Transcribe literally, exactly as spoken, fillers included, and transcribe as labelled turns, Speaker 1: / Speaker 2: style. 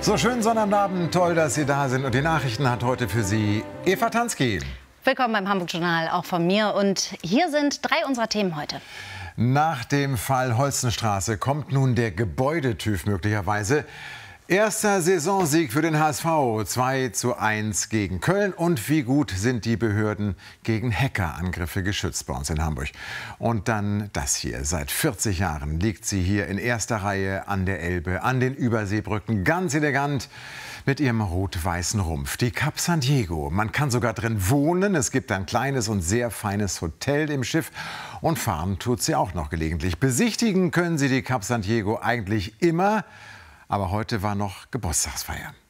Speaker 1: So schön Sonnabend, toll, dass Sie da sind. Und die Nachrichten hat heute für Sie Eva Tansky.
Speaker 2: Willkommen beim Hamburg-Journal, auch von mir. Und hier sind drei unserer Themen heute.
Speaker 1: Nach dem Fall Holstenstraße kommt nun der Gebäude-TÜV möglicherweise. Erster Saisonsieg für den H S V, zwei zu eins gegen Köln. Und wie gut sind die Behörden gegen Hackerangriffe geschützt bei uns in Hamburg. Und dann das hier. Seit vierzig Jahren liegt sie hier in erster Reihe an der Elbe, an den Überseebrücken, ganz elegant mit ihrem rot-weißen Rumpf. Die Cap San Diego. Man kann sogar drin wohnen. Es gibt ein kleines und sehr feines Hotel im Schiff. Und fahren tut sie auch noch gelegentlich. Besichtigen können Sie die Cap San Diego eigentlich immer. Aber heute war noch Geburtstagsfeier.